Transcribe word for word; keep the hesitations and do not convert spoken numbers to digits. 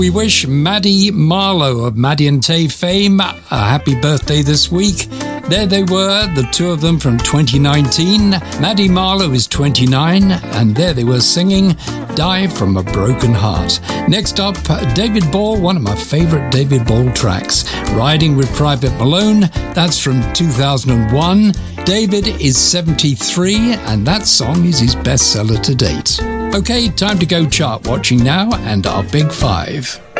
We wish Maddie Marlowe of Maddie and Tay fame a happy birthday this week. There they were, the two of them from twenty nineteen. Maddie Marlowe is twenty-nine, and there they were singing Die From a Broken Heart. Next up, David Ball, one of my favourite David Ball tracks, Riding with Private Malone. That's from two thousand one. David is seventy-three, and that song is his bestseller to date. Okay, time to go chart watching now, and our Big Five.